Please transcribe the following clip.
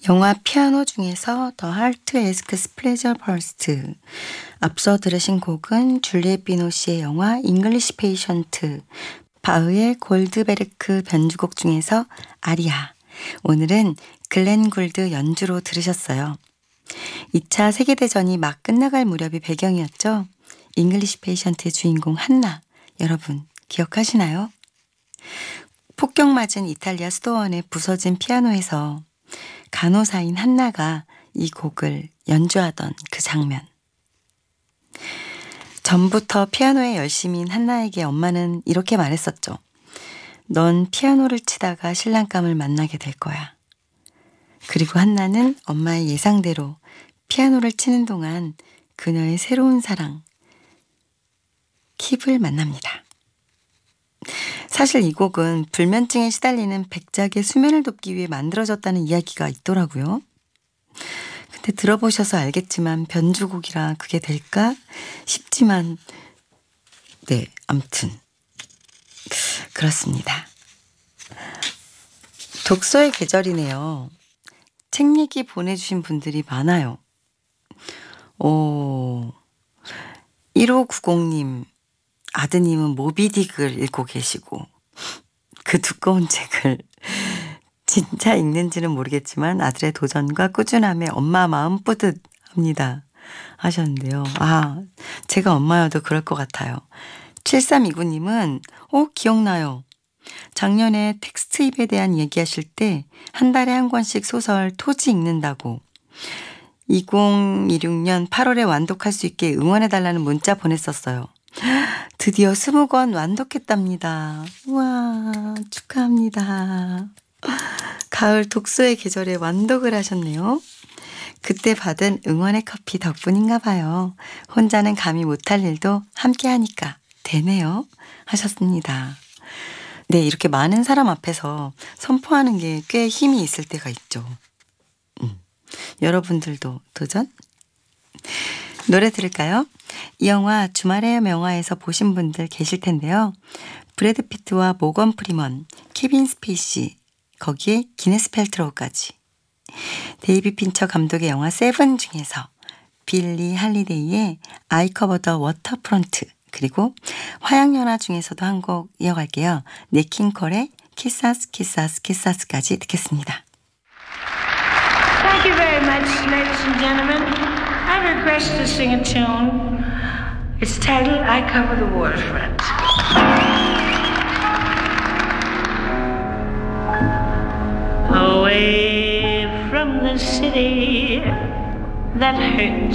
영화 피아노 중에서 The Heart Asks Pleasure First. 앞서 들으신 곡은 줄리엣 비노시의 영화 잉글리시 페이션트, 바흐의 골드베르크 변주곡 중에서 아리아. 오늘은 글렌 굴드 연주로 들으셨어요. 2차 세계대전이 막 끝나갈 무렵이 배경이었죠. 잉글리시 페이션트의 주인공 한나. 여러분 기억하시나요? 폭격 맞은 이탈리아 수도원의 부서진 피아노에서 간호사인 한나가 이 곡을 연주하던 그 장면. 전부터 피아노에 열심인 한나에게 엄마는 이렇게 말했었죠. 넌 피아노를 치다가 신랑감을 만나게 될 거야. 그리고 한나는 엄마의 예상대로 피아노를 치는 동안 그녀의 새로운 사랑, 킵을 만납니다. 사실 이 곡은 불면증에 시달리는 백작의 수면을 돕기 위해 만들어졌다는 이야기가 있더라고요. 근데 들어보셔서 알겠지만 변주곡이라 그게 될까 싶지만 네, 아무튼 그렇습니다. 독서의 계절이네요. 책 얘기 보내주신 분들이 많아요. 1590님 아드님은 모비딕을 읽고 계시고 그 두꺼운 책을 진짜 읽는지는 모르겠지만 아들의 도전과 꾸준함에 엄마 마음 뿌듯합니다 하셨는데요. 제가 엄마여도 그럴 것 같아요. 7329님은 기억나요. 작년에 텍스트입에 대한 얘기하실 때 한 달에 한 권씩 소설 토지 읽는다고 2026년 8월에 완독할 수 있게 응원해달라는 문자 보냈었어요. 드디어 20권 완독했답니다. 우와, 축하합니다. 가을 독서의 계절에 완독을 하셨네요. 그때 받은 응원의 커피 덕분인가 봐요. 혼자는 감히 못할 일도 함께 하니까 되네요 하셨습니다. 네, 이렇게 많은 사람 앞에서 선포하는 게 꽤 힘이 있을 때가 있죠. 여러분들도 도전? 노래 들을까요? 이 영화 주말의 명화에서 보신 분들 계실 텐데요. 브래드 피트와 모건 프리먼, 케빈 스페이시, 거기에 기네스 펠트로우까지. 데이비 핀처 감독의 영화 세븐 중에서 빌리 할리데이의 I Cover the Waterfront, 그리고 화양연화 중에서도 한 곡 이어갈게요. 네킹콜의 키사스 키사스 키사스까지 듣겠습니다. Thank you very much, ladies and gentlemen. I request to sing a tune. It's titled I Cover the Waterfront. Away from the city that hurts